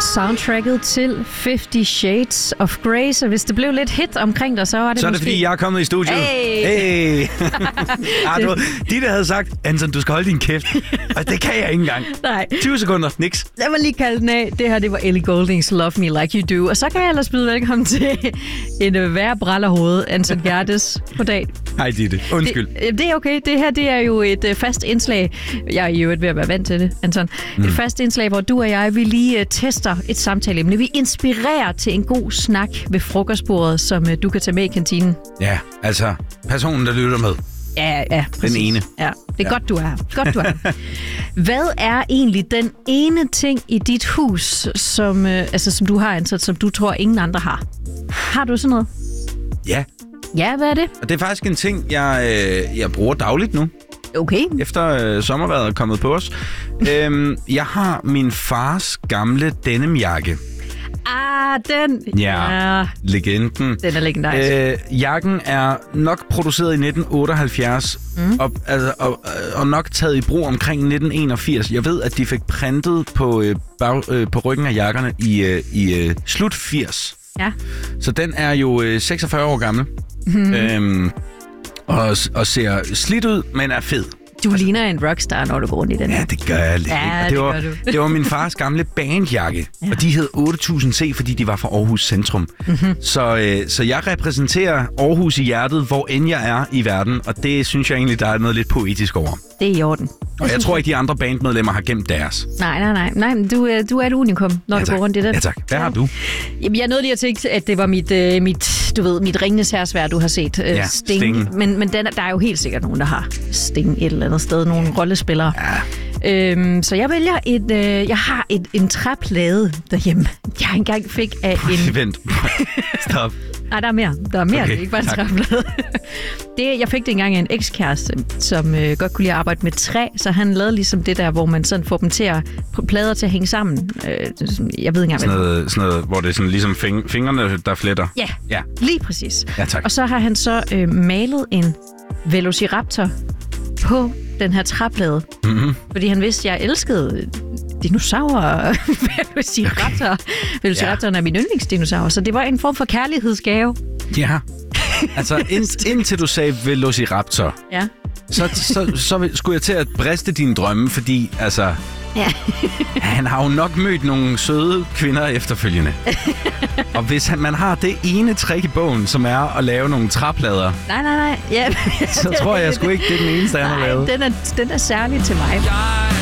soundtracket til 50 Shades of Grey, så hvis det blev lidt hit omkring dig, så var det så er det måske... fordi, jeg er kommet i studiet. Hey! De der havde sagt, Anton, du skal holde din kæft. Og det kan jeg ikke engang. Nej. 20 sekunder, niks. Lad mig lige kalde den af. Det her, det var Ellie Gouldings Love Me Like You Do. Og så kan jeg ellers byde velkommen til en værre brællerhoved, Anton Gerdes. Goddag. Hej Ditte. Undskyld. Det er okay. Det her, det er jo et fast indslag. Jeg er jo ved at være vant til det, Anton. Et fast indslag, hvor du og jeg, vi lige tester et samtaleemne. Vi inspirerer til en god snak ved frokostbordet, som du kan tage med i kantinen. Ja, altså personen, der lytter med. Ja, præcis. Den ene. Ja, det er godt, du er her. Godt, du er her. Hvad er egentlig den ene ting i dit hus, som du har ansat, som du tror, ingen andre har? Har du sådan noget? Ja. Ja, hvad er det? Og det er faktisk en ting, jeg bruger dagligt nu. Okay. Efter sommervejret er kommet på os. Jeg har min fars gamle denimjakke. Den. Ja, legenden. Den er legendarisk. Jakken er nok produceret i 1978 og nok taget i brug omkring 1981. Jeg ved, at de fik printet på ryggen af jakkerne i slut 80. Ja. Så den er jo 46 år gammel. Og ser slidt ud, men er fed. Du ligner en rockstar, når du går rundt i den. Ja, det gør jeg lidt. Ja, det var min fars gamle bandjakke, og de hed 8000C, fordi de var fra Aarhus Centrum. Så jeg repræsenterer Aarhus i hjertet, hvor end jeg er i verden, og det synes jeg egentlig, der er noget lidt poetisk over. Det er i orden. Og jeg tror ikke, de andre bandmedlemmer har gemt deres. Nej, men du er et unikum, når du går rundt i den. Ja, tak. Hvad har du? Jamen, jeg nåede lige at tænke, at det var mit Ringenes Herresværd, du har set. Sting. Men der er jo helt sikkert nogen, der har Sting et eller andet sted. Nogle rollespillere. Ja. Så jeg vælger jeg har en træplade derhjemme. Jeg engang fik af en... Vent. Stop. Nej, der er mere. Okay, det er ikke bare en træplade. Jeg fik det engang af en ekskæreste, som godt kunne lide at arbejde med træ, så han lavede ligesom det der, hvor man sådan får dem til plader til at hænge sammen. Jeg ved ikke engang, sådan noget, hvor det er sådan ligesom fingrene, der fletter. Ja, lige præcis. Ja, tak. Og så har han så malet en Velociraptor på den her træplade, fordi han vidste, at jeg elskede dinosaurer. Velociraptoren er min yndlingsdinosaur, så det var en form for kærlighedsgave. Ja, altså indtil du sagde Velociraptor, så skulle jeg til at briste dine drømme, fordi altså... Ja. Han har jo nok mødt nogle søde kvinder efterfølgende. Og hvis man har det ene trick i bogen, som er at lave nogle træplader... Nej. Ja. Så tror jeg sgu ikke, det er den eneste, han har lavet. Den er særlig til mig.